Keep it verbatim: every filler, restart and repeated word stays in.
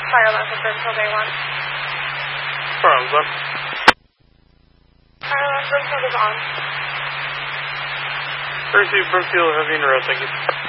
Fire alarm for Brimfield A one. Fire alarm's on. Fire alarm Brimfield is on. Receive Brimfield heavy interrupt, thank you.